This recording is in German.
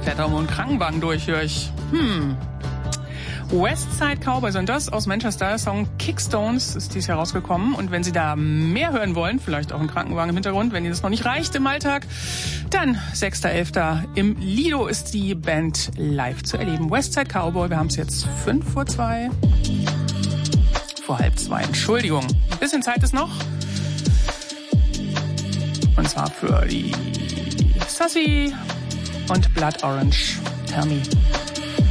blätter um einen Krankenwagen durch, höre ich. Westside Cowboy sind das aus Manchester. Der Song Kickstones ist dieses Jahr rausgekommen. Und wenn Sie da mehr hören wollen, vielleicht auch einen Krankenwagen im Hintergrund, wenn Ihnen das noch nicht reicht im Alltag, dann 6.11. im Lido ist die Band live zu erleben. Westside Cowboy, wir haben es jetzt 1:05. Vor 1:30, Entschuldigung. Ein bisschen Zeit ist noch. Und zwar für die Sassy und Blood Orange. Tell me.